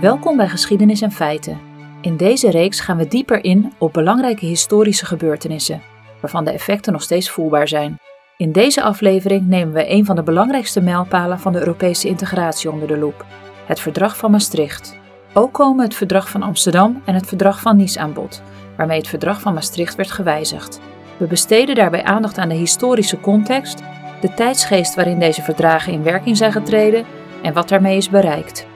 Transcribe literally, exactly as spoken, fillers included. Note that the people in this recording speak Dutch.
Welkom bij Geschiedenis en Feiten. In deze reeks gaan we dieper in op belangrijke historische gebeurtenissen, waarvan de effecten nog steeds voelbaar zijn. In deze aflevering nemen we een van de belangrijkste mijlpalen van de Europese integratie onder de loep: het Verdrag van Maastricht. Ook komen het Verdrag van Amsterdam en het Verdrag van Nice aan bod, waarmee het Verdrag van Maastricht werd gewijzigd. We besteden daarbij aandacht aan de historische context, de tijdsgeest waarin deze verdragen in werking zijn getreden en wat daarmee is bereikt.